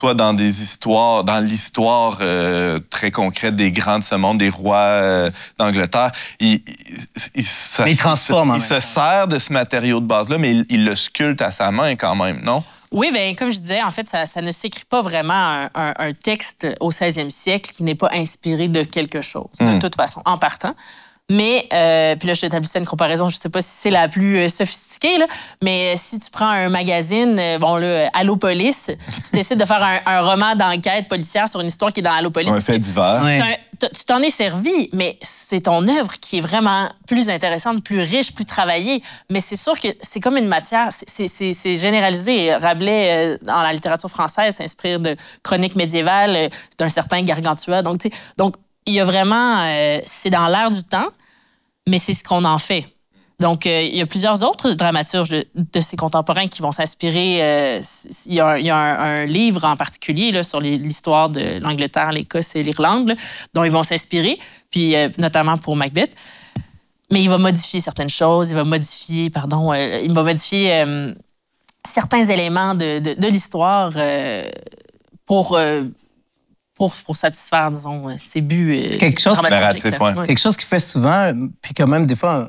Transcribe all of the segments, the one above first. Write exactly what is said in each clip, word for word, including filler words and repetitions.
toi, dans des histoires, dans l'histoire euh, très concrète des grands de ce monde, des rois euh, d'Angleterre, il, il, il, ça, il transforme. Il se, il se sert de ce matériau de base-là, mais il, il le sculpte à sa main quand même, non? Oui, bien, comme je disais, en fait, ça, ça ne s'écrit pas vraiment un, un, un texte au seizième siècle qui n'est pas inspiré de quelque chose, de mm. toute façon, en partant. Mais, euh, puis là, je t'établissais une comparaison, je ne sais pas si c'est la plus euh, sophistiquée, là, mais si tu prends un magazine, euh, bon, là, Allopolis, tu décides de faire un, un roman d'enquête policière sur une histoire qui est dans Allopolis. Un fait divers. Ouais. Un, tu t'en es servi, mais c'est ton œuvre qui est vraiment plus intéressante, plus riche, plus travaillée. Mais c'est sûr que c'est comme une matière, c'est, c'est, c'est généralisé. Rabelais, euh, dans la littérature française, s'inspire de chroniques médiévales, euh, d'un certain Gargantua. Donc, tu sais, donc, il y a vraiment... Euh, c'est dans l'air du temps, mais c'est ce qu'on en fait. Donc, euh, il y a plusieurs autres dramaturges de, de ses contemporains qui vont s'inspirer. Euh, il y a, un, il y a un, un livre en particulier là, sur les, l'histoire de l'Angleterre, l'Écosse et l'Irlande, là, dont ils vont s'inspirer, puis euh, notamment pour Macbeth. Mais il va modifier certaines choses, il va modifier, pardon, euh, il va modifier euh, certains éléments de, de, de l'histoire euh, pour... Euh, Pour, pour satisfaire, disons, ses buts euh, quelque chose narratif, ouais. Ouais. Quelque chose qu'il fait souvent, puis quand même, des fois,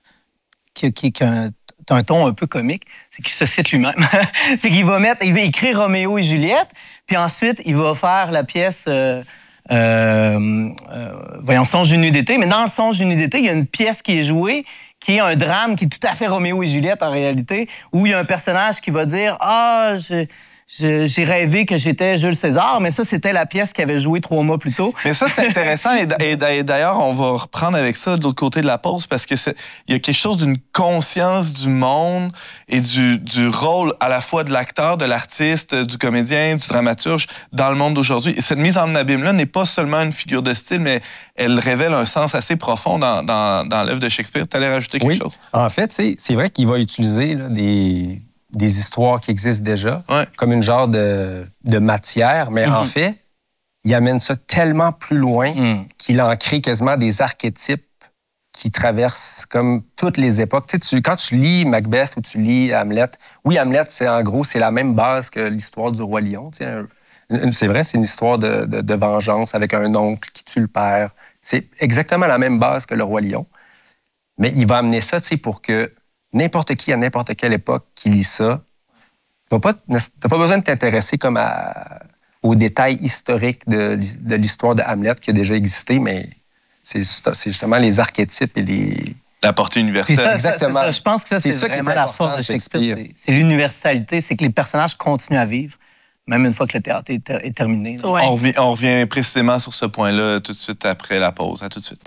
qui, qui, qui a un, un ton un peu comique, c'est qu'il se cite lui-même. C'est qu'il va mettre, il va écrire Roméo et Juliette, puis ensuite, il va faire la pièce... Euh, euh, euh, voyons, Songe d'une nuit d'été. Mais dans le Songe d'une nuit d'été, il y a une pièce qui est jouée, qui est un drame qui est tout à fait Roméo et Juliette, en réalité, où il y a un personnage qui va dire « Ah, je... Je, j'ai rêvé que j'étais Jules César, mais ça, c'était la pièce qu'il avait jouée trois mois plus tôt. » Mais ça, c'est intéressant. et, et, et d'ailleurs, on va reprendre avec ça de l'autre côté de la pause parce qu'il y a quelque chose d'une conscience du monde et du, du rôle à la fois de l'acteur, de l'artiste, du comédien, du dramaturge dans le monde d'aujourd'hui. Et cette mise en abîme-là n'est pas seulement une figure de style, mais elle révèle un sens assez profond dans, dans, dans l'œuvre de Shakespeare. Tu allais rajouter quelque oui. chose? En fait, c'est, c'est vrai qu'il va utiliser là, des... des histoires qui existent déjà, ouais. comme une genre de, de matière, mais mm-hmm. en fait, il amène ça tellement plus loin mm. qu'il en crée quasiment des archétypes qui traversent comme toutes les époques. Tu sais, tu, quand tu lis Macbeth ou tu lis Hamlet, oui, Hamlet, c'est en gros, c'est la même base que l'histoire du Roi Lion. Tu sais, un, c'est vrai, c'est une histoire de, de, de vengeance avec un oncle qui tue le père. C'est exactement la même base que le Roi Lion. Mais il va amener ça, tu sais, pour que n'importe qui, à n'importe quelle époque, qui lit ça, tu n'as pas, pas besoin de t'intéresser comme à, aux détails historiques de, de l'histoire de Hamlet qui a déjà existé, mais c'est, c'est justement les archétypes et les... La portée universelle. Ça, exactement. Ça, ça, je pense que ça, c'est, c'est vraiment la force de Shakespeare. C'est, c'est l'universalité, c'est que les personnages continuent à vivre, même une fois que le théâtre est, ter- est terminé. Ouais. On, revient, on revient précisément sur ce point-là tout de suite après la pause. À tout de suite.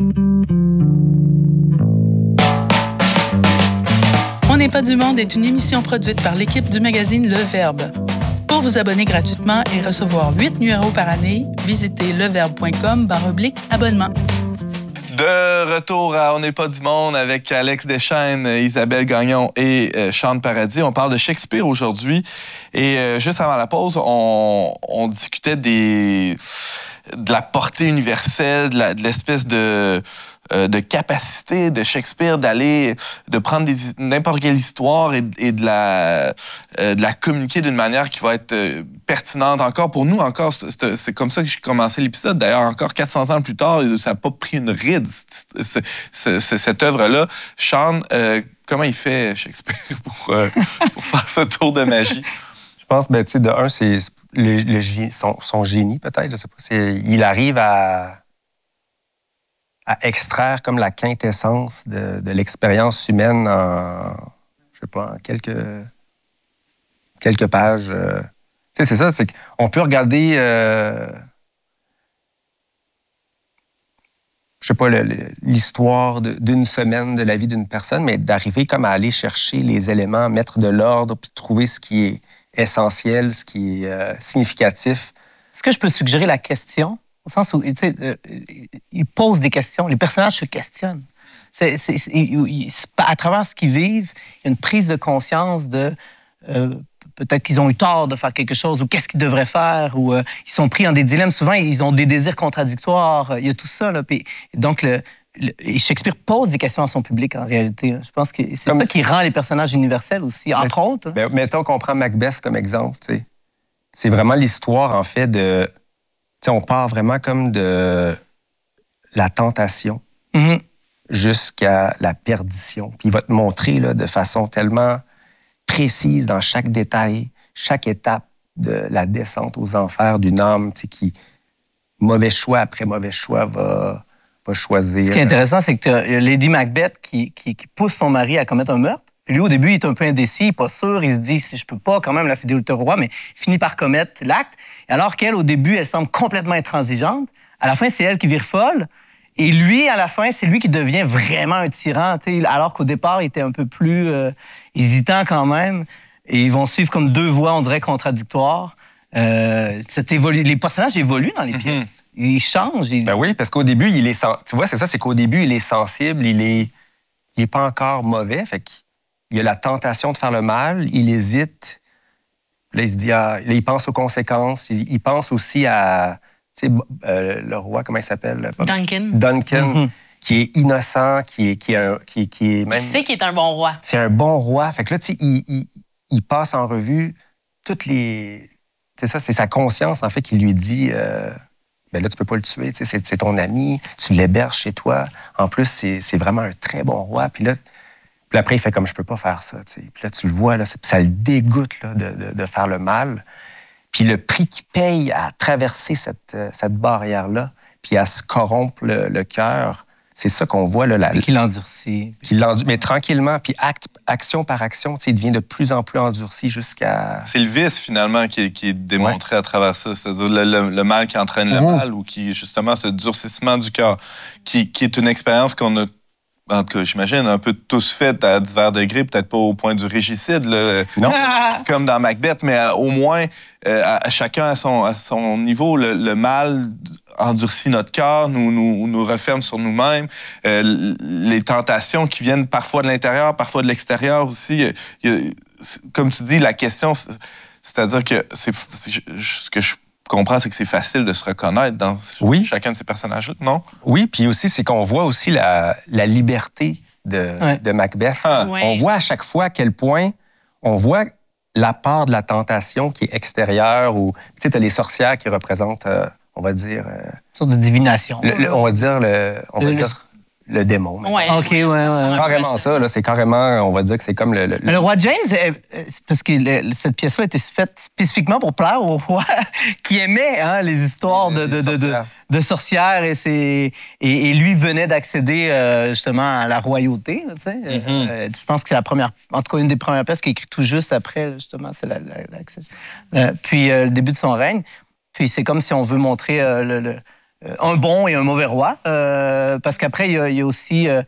On n'est pas du monde est une émission produite par l'équipe du magazine Le Verbe. Pour vous abonner gratuitement et recevoir huit numéros par année, visitez leverbe point com barre oblique abonnement. De retour à On n'est pas du monde avec Alex Deschênes, Isabelle Gagnon et euh, Sean Paradis. On parle de Shakespeare aujourd'hui. Et euh, juste avant la pause, on, on discutait des, de la portée universelle, de, la, de l'espèce de... de capacité de Shakespeare d'aller, de prendre des, n'importe quelle histoire et, et de, la, euh, de la communiquer d'une manière qui va être euh, pertinente encore pour nous. Encore, c'est, c'est comme ça que j'ai commencé l'épisode. D'ailleurs, encore quatre cents ans plus tard, ça n'a pas pris une ride, c'est, c'est, c'est, cette œuvre-là. Sean, euh, comment il fait Shakespeare pour, euh, pour faire ce tour de magie? Je pense, ben, tu sais, de un, c'est le, le, son, son génie, peut-être, je sais pas. C'est, il arrive à... à extraire comme la quintessence de, de l'expérience humaine en, je sais pas, en quelques, quelques pages. Euh. Tu sais, c'est ça, c'est qu'on peut regarder, euh, je sais pas, le, le, l'histoire de, d'une semaine de la vie d'une personne, mais d'arriver comme à aller chercher les éléments, mettre de l'ordre, puis trouver ce qui est essentiel, ce qui est euh, significatif. Est-ce que je peux suggérer la question? Au sens où, tu sais, euh, ils posent des questions, les personnages se questionnent. C'est, c'est, c'est, ils, ils, à travers ce qu'ils vivent, il y a une prise de conscience de euh, peut-être qu'ils ont eu tort de faire quelque chose ou qu'est-ce qu'ils devraient faire ou euh, ils sont pris en des dilemmes. Souvent, ils ont des désirs contradictoires. Il y a tout ça. Là, puis, donc, le, le, Shakespeare pose des questions à son public, en réalité. Là. Je pense que c'est comme... ça qui rend les personnages universels aussi, entre mais, autres. Ben, mettons qu'on prend Macbeth comme exemple, tu sais. c'est vraiment l'histoire, en fait, de... Tu sais, on part vraiment comme de la tentation Mm-hmm. jusqu'à la perdition. Puis il va te montrer là, de façon tellement précise dans chaque détail, chaque étape de la descente aux enfers d'une âme, tu sais, qui, mauvais choix après mauvais choix, va, va choisir. Ce qui est intéressant, c'est que tu as Lady Macbeth qui, qui, qui pousse son mari à commettre un meurtre. Puis lui, au début, il est un peu indécis, il n'est pas sûr. Il se dit, si je peux pas quand même la fidélité au roi, mais il finit par commettre l'acte. Alors qu'elle, au début, elle semble complètement intransigeante. À la fin, c'est elle qui vire folle. Et lui, à la fin, c'est lui qui devient vraiment un tyran, t'sais, alors qu'au départ, il était un peu plus euh, hésitant quand même. Et ils vont suivre comme deux voies, on dirait, contradictoires. Euh, cette évolu- les personnages évoluent dans les pièces. Mm-hmm. Ils changent. Ils... Ben oui, parce qu'au début, il est sen- tu vois, c'est ça, c'est qu'au début, il est sensible, il est, il est pas encore mauvais. Fait qu'il a la tentation de faire le mal, il hésite. Là, il se dit, ah, là, il pense aux conséquences. Il, il pense aussi à... Tu sais, euh, le roi, comment il s'appelle? Duncan. Duncan, Mm-hmm. qui est innocent, qui est, qui est, un, qui, qui est même... Il sait qu'il est un bon roi. C'est un bon roi. Fait que là, tu sais, il, il, il passe en revue toutes les... C'est ça, c'est sa conscience, en fait, qui lui dit... Euh, ben là, tu peux pas le tuer, tu sais, c'est, c'est ton ami, tu l'héberges chez toi. En plus, c'est, c'est vraiment un très bon roi. Puis là, puis après, il fait comme, je peux pas faire ça, tu sais. Puis là, tu le vois, là, ça, ça le dégoûte là, de, de, de faire le mal. Puis le prix qu'il paye à traverser cette, cette barrière-là, puis à se corrompre le, le cœur, c'est ça qu'on voit. Là, la, Et qu'il l'endurcit. Puis l'endu- mais tranquillement, puis acte, action par action, il devient de plus en plus endurci jusqu'à... C'est le vice, finalement, qui est, qui est démontré ouais. à travers ça. C'est-à-dire le, le, le mal qui entraîne le mmh. mal ou qui, justement, ce durcissement du cœur, qui, qui est une expérience qu'on a, en tout cas, j'imagine, un peu tous fait à divers degrés, peut-être pas au point du régicide, là, non. comme dans Macbeth, mais au moins, euh, à, à chacun à son, à son niveau, le, le mal endurcit notre cœur, nous, nous, nous referme sur nous-mêmes. Euh, les tentations qui viennent parfois de l'intérieur, parfois de l'extérieur aussi. Il y a, comme tu dis, la question, c'est-à-dire que c'est, c'est, ce que je comprends, c'est que c'est facile de se reconnaître dans oui. chacun de ces personnages-là, non? Oui, puis aussi, c'est qu'on voit aussi la, la liberté de, ouais. de Macbeth. Ah. Ouais. On voit à chaque fois à quel point on voit la part de la tentation qui est extérieure ou, tu sais, t'as les sorcières qui représentent, euh, on va dire... Euh, une sorte de divination. Le, le, on va dire le... On va le, dire, le démon. Ouais, OK, ouais, ouais. C'est carrément ça, là, c'est carrément, on va dire que c'est comme le... Le, le roi James, parce que le, cette pièce-là a été faite spécifiquement pour plaire au roi qui aimait hein, les histoires les, de, de, de, de, de sorcières et, c'est, et, et lui venait d'accéder euh, justement à la royauté. Tu sais. Mm-hmm. euh, je pense que c'est la première, en tout cas une des premières pièces qu'il a écrit tout juste après, justement, c'est la, la, la, euh, puis euh, le début de son règne. Puis c'est comme si on veut montrer euh, le... le un bon et un mauvais roi, euh, parce qu'après, il y, y a aussi... Euh,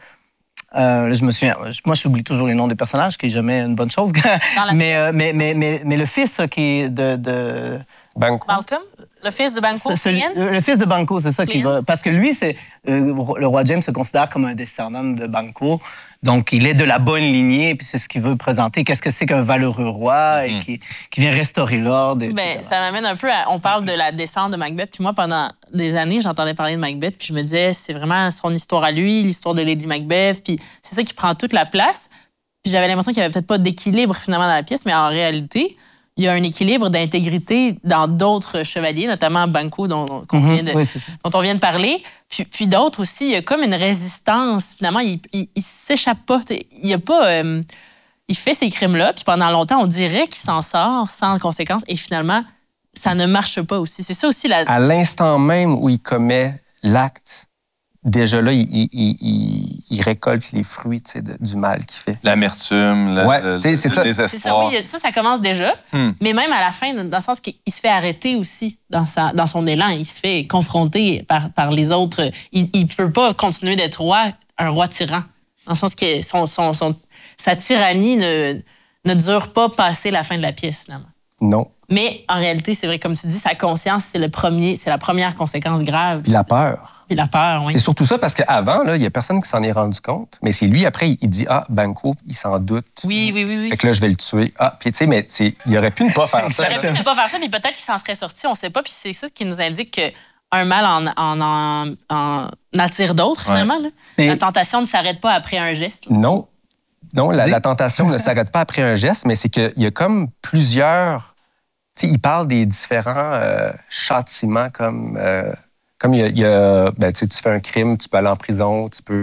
euh, je me souviens... Moi, j'oublie toujours les noms des personnages, qui est jamais une bonne chose. mais, euh, mais, mais, mais, mais le fils qui est de... de... Banquo. Malcolm? Le fils de Banquo, c'est, c'est, Le fils de Banquo, c'est ça. Qui va, parce que lui, c'est, euh, le roi James se considère comme un descendant de Banquo. Donc, il est de la bonne lignée, puis c'est ce qu'il veut présenter. Qu'est-ce que c'est qu'un valeureux roi mm-hmm. et qui, qui vient restaurer l'ordre. Ben, ça m'amène un peu à... On parle de la descente de Macbeth. Puis moi, pendant des années, j'entendais parler de Macbeth, puis je me disais, c'est vraiment son histoire à lui, l'histoire de Lady Macbeth, puis c'est ça qui prend toute la place. Puis j'avais l'impression qu'il n'y avait peut-être pas d'équilibre, finalement, dans la pièce, mais en réalité... Il y a un équilibre d'intégrité dans d'autres chevaliers, notamment Banquo, dont, qu'on mm-hmm. vient de, oui, dont on vient de parler. Puis, puis d'autres aussi, il y a comme une résistance. Finalement, il ne s'échappe pas. Il y a pas... Euh, il fait ces crimes-là, puis pendant longtemps, on dirait qu'il s'en sort sans conséquence. Et finalement, ça ne marche pas aussi. C'est ça aussi la... À l'instant même où il commet l'acte, déjà là, il, il, il, il récolte les fruits de, du mal qu'il fait. L'amertume, le, ouais, le, c'est le ça. désespoir. C'est ça, oui, ça, ça commence déjà. Hmm. Mais même à la fin, dans le sens qu'il se fait arrêter aussi dans, sa, dans son élan. Il se fait confronter par, par les autres. Il ne peut pas continuer d'être roi, un roi tyran. Dans le sens que son, son, son, sa tyrannie ne, ne dure pas passer la fin de la pièce, finalement. Non. Mais en réalité, c'est vrai, comme tu dis, sa conscience, c'est, le premier, c'est la première conséquence grave. Puis la peur. Puis la peur, oui. C'est surtout ça parce qu'avant, il n'y a personne qui s'en est rendu compte. Mais c'est lui, après, il dit « Ah, Banquo, il s'en doute. Oui, oui, oui. oui. Fait que là, je vais le tuer. » Ah, puis tu sais, mais il aurait pu ne pas faire ça. Il aurait pu ne pas faire ça, mais peut-être qu'il s'en serait sorti, on ne sait pas. Puis c'est ça qui nous indique qu'un mal en, en, en, en attire d'autres, finalement. Ouais. Mais... La tentation ne s'arrête pas après un geste. Là. Non. Non, la, la tentation ne s'arrête pas après un geste, mais c'est qu'il y a comme plusieurs... sais, il parle des différents euh, châtiments comme... Euh, comme il y a... il y a ben, tu sais, tu fais un crime, tu peux aller en prison, tu peux